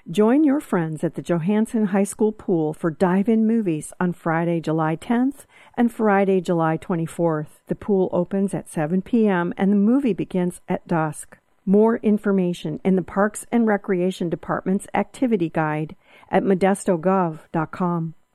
Join your friends at the Johansson High School pool for dive-in movies on Friday, July 10th and Friday, July 24th. The pool opens at 7 p.m. and the movie begins at dusk. More information in the Parks and Recreation Department's activity guide at modestogov.com.